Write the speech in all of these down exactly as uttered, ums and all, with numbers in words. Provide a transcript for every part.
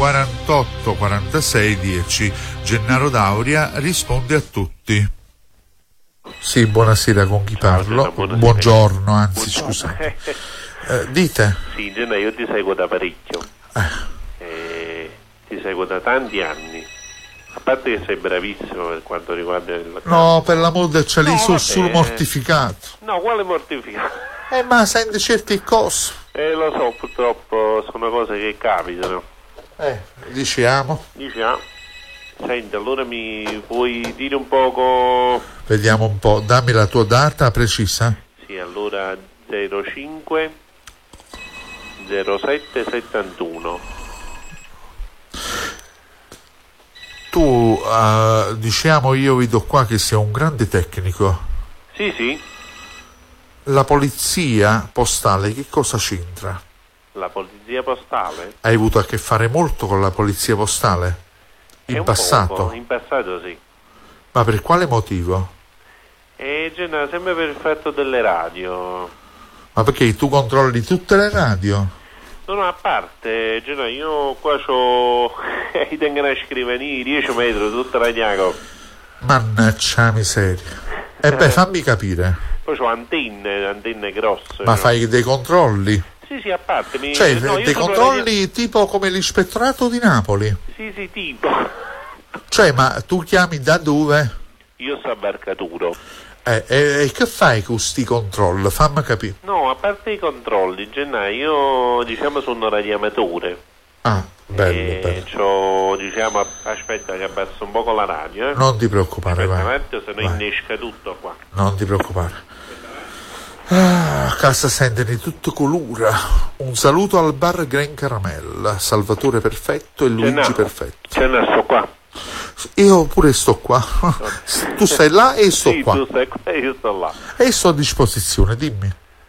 quarantotto quarantasei dieci. Gennaro D'Auria risponde a tutti. Sì, buonasera, con chi parlo? Buonasera. Buongiorno, anzi, scusate. Eh, dite? Sì, Gennaro, io ti seguo da parecchio. Eh. Eh, ti seguo da tanti anni. A parte che sei bravissimo per quanto riguarda il... No, per l'amor del cielo, No, sono vabbè. solo mortificato. No, quale mortificato? Eh, ma senti certi cose. Eh, lo so, purtroppo sono cose che capitano. Eh, diciamo. Diciamo. Senti, allora mi puoi dire un poco... Vediamo un po', dammi la tua data precisa. Sì, allora zero cinque zero sette settantuno. Tu, uh, diciamo, io vedo qua che sei un grande tecnico. Sì, sì. La polizia postale che cosa c'entra? La polizia postale? Hai avuto a che fare molto con la polizia postale? In È un passato? poco, in passato sì. Ma per quale motivo? E Gennaro, sempre per effetto delle radio. Ma perché tu controlli tutte le radio? No, no, a parte, Gennaro, io qua c'ho... I tengo una scrivania, dieci metri, tutta ragnaco. Mannaggia miseria. E beh, fammi capire. Poi c'ho antenne, antenne grosse. Ma no? fai dei controlli? Sì, sì, a parte. Mi... Cioè, no, io dei sopra controlli radio- tipo come l'ispettorato di Napoli? Sì, sì, tipo. Cioè, ma tu chiami da dove? Io sto a Barcaturo. Eh, e, e che fai con sti controlli? Fammi capire. No, a parte i controlli, Gennaro, io diciamo sono radioamatore. Ah, bello, e bello. c'ho, diciamo, aspetta che abbasso un po' con la radio, eh. Non ti preoccupare, Aspetta, vai. avanti, se no Vai. innesca tutto qua. Non ti preoccupare. Ah, a casa sente di tutto colura. Un saluto al bar Gran Caramella, Salvatore Perfetto e Luigi Gennaro, Perfetto. Gennaro, sto qua. Io pure sto qua. Tu stai là e sto sì, qua. tu stai qua e io sto là. E sto a disposizione, dimmi.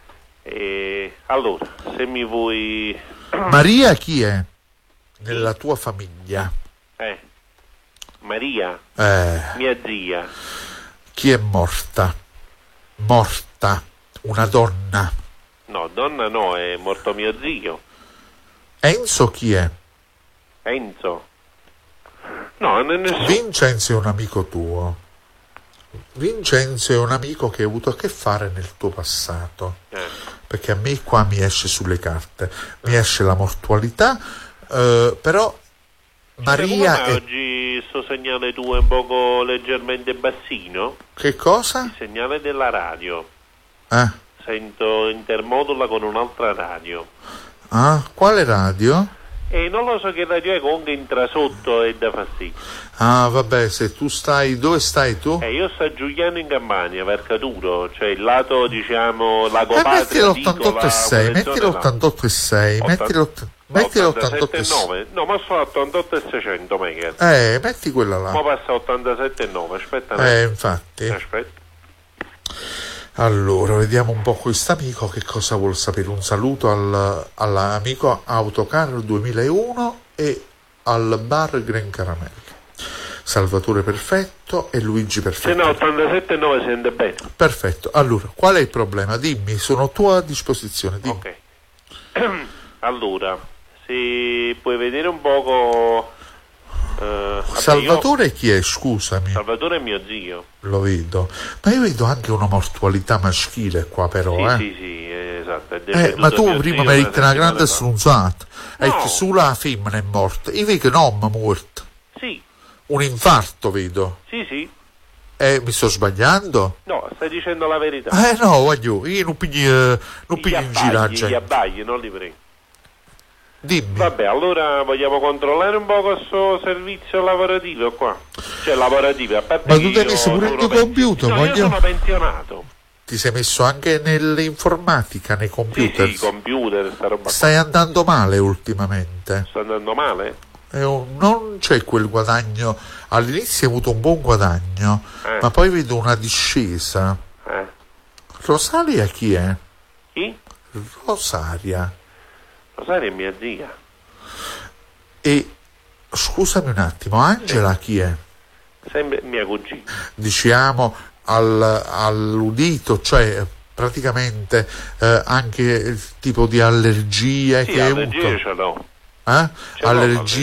E allora, se mi vuoi... Maria chi è? Nella tua famiglia. Eh, Maria, Eh, mia zia. chi è morta? Morta. Una donna. No, donna no, è morto mio zio. Enzo chi è? Enzo. No, non è nessuno. Vincenzo è un amico tuo. Vincenzo è un amico che hai avuto a che fare nel tuo passato. Eh. Perché a me qua mi esce sulle carte. Mi esce la mortualità, eh, però Maria Come mai è... oggi sto segnale tuo è un poco leggermente bassino? Che cosa? Il segnale della radio. Eh? Sento intermodula con un'altra radio. Ah, quale radio? E non lo so che radio è, comunque entra sotto e dà fastidio. Ah, vabbè, se tu stai... Dove stai tu? E io sto a Giuliano in Campania, Vercaturo, cioè il lato, diciamo, Lago Eh, Patria, metti l'ottantotto e sei, Dicola, metti l'ottantotto e sei, metti l'ott- metti l'ottantotto e sei. ottantasette e nove. No, ma sto a ottantotto e seicento megahertz. Eh, metti quella Ma là. passa a ottantasette e nove, aspetta un Eh, attimo. infatti. Aspetta. Allora, vediamo un po' quest'amico che cosa vuol sapere. Un saluto al, all'amico Autocar duemilauno e al bar Gran Caramella. Salvatore Perfetto e Luigi Perfetto. Se no, ottantasette e nove si sente bene. Perfetto. Allora, qual è il problema? Dimmi, sono a tua disposizione. Dimmi. Ok. Allora, se puoi vedere un poco... eh, vabbè, Salvatore chi è? Scusami. io- Salvatore è mio zio. Lo vedo. Ma io vedo anche una mortualità maschile qua però, Sì, eh. sì, sì, esatto. È Eh, deceduto ma tu mio prima zio mi hai detto una settimana grande fa. stronzata. E No. che solo la femmina è morta. Io vedo che non è morta. Sì, Un infarto vedo. sì, sì. Eh, mi sto sbagliando? No, stai dicendo la verità. Eh no, voglio, io non piglio, eh, non Gli piglio in giro la abbagli, gli gente. abbagli, non li prego. Dimmi. Vabbè, allora vogliamo controllare un po' questo servizio lavorativo qua. Cioè lavorativo, a parte Ma che tu io ti hai messo pure il sono tuo pen- computer, No, voglio- io sono pensionato. Ti sei messo anche nell'informatica, nei Sì, computer. sì, computer, sta roba qua. Stai andando male ultimamente. Sto andando male? Eh, oh, non c'è quel guadagno. All'inizio hai avuto un buon guadagno, Eh. ma poi vedo una discesa. Eh. Rosaria chi è? Chi? Rosaria. Rosaria è mia zia. E scusami un attimo, Angela chi è? Sempre mia cugina. Diciamo al, all'udito, cioè praticamente eh, anche il tipo di allergia Sì, che hai allergie avuto. ce l'ho. Eh? Ce l'ho, Allergie